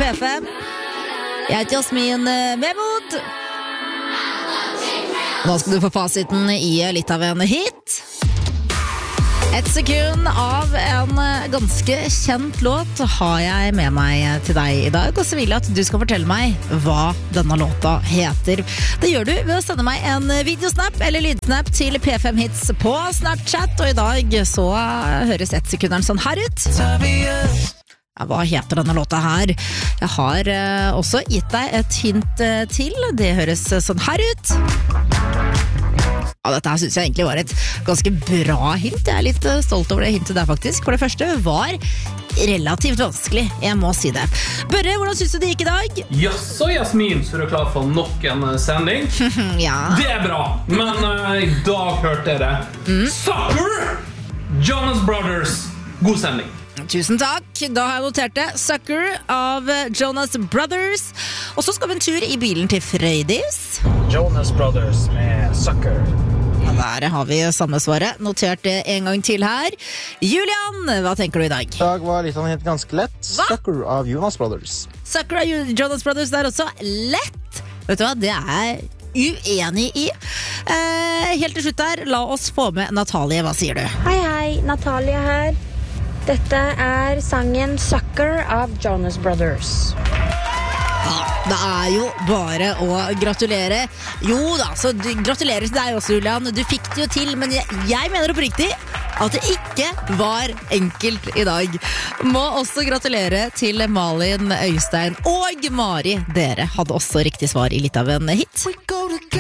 P5. Jeg heter Jasmin Vemod. Nå skal du få fasiten i litt av en hit. Et sekund av en ganske kjent låt har jeg med meg til deg i dag, og så vil jeg at du skal fortelle meg hva denne låta heter. Det gjør du ved å sende meg en videosnap eller lydsnap til P5 Hits på Snapchat, og i dag så høres ett sekunderen sånn her ut. Ja, hva heter denne låta her? Jeg har også gitt deg et hint til. Det høres sånn her ut. Ja, dette her synes jeg egentlig var et ganske bra hint. Jeg er litt stolt over det hintet der faktisk. For det første var relativt vanskelig, jeg må si det. Børre, hvordan synes du det gikk i dag? Jaså, Jasmin, så er du klar for nok en sending? Ja. Det er bra, men i dag hørte jeg det. Sucker! Jonas Brothers, god sending. Tusen takk, da har jeg notert det. Sucker av Jonas Brothers. Og så skal vi en tur i bilen til Frøydis. Jonas Brothers med Sucker. Der har vi samme svaret. Notert det en gang til her. Julian, hva tenker du i dag? I dag var litt helt ganske lett. Hva? Sucker av Jonas Brothers. Sucker av Jonas Brothers der også. Lett! Vet du hva, det er uenig i. Helt til slutt der, la oss få med Natalie. Hva sier du? Hei, Natalie her. Dette er sangen Sucker av Jonas Brothers. Ja, det er jo bare å gratulere. Jo da, så gratulerer til deg også, Julian. Du fikk det jo til, men jeg mener oppriktig at det ikke var enkelt i dag. Må også gratulere til Malin, Øystein og Mari. Dere hadde også riktig svar i litt av en hit.